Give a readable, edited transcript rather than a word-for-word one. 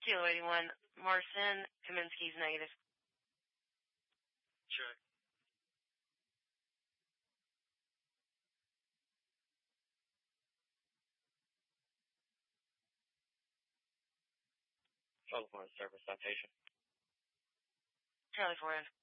Kilo 81, Marcin Kaminsky's negative. Check. Charlie 4 service citation. Charlie 4.